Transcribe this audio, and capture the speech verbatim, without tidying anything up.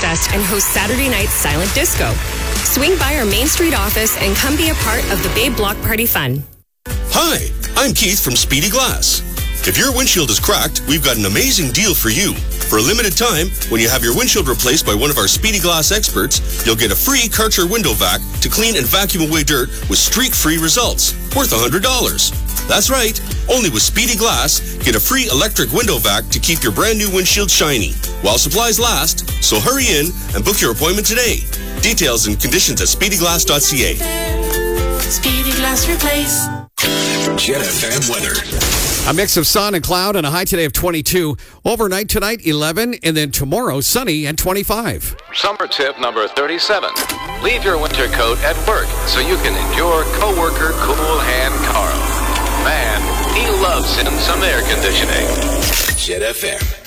Fest and host Saturday night's silent disco. Swing by our Main Street office and come be a part of the Babe Block Party fun. Hi, I'm Keith from Speedy Glass. If your windshield is cracked, we've got an amazing deal for you. For a limited time, when you have your windshield replaced by one of our Speedy Glass experts, you'll get a free Karcher window vac to clean and vacuum away dirt with streak-free results, worth one hundred dollars. That's right, only with Speedy Glass, get a free electric window vac to keep your brand new windshield shiny, while supplies last, so hurry in and book your appointment today. Details and conditions at speedy glass dot c a. Speedy Glass Replace. Jet F M weather. A mix of sun and cloud and a high today of twenty-two. Overnight tonight, eleven, and then tomorrow, sunny and twenty-five. Summer tip number thirty-seven. Leave your winter coat at work so you can endure coworker Cool Hand Carl. Man, he loves him some air conditioning. Jet F M.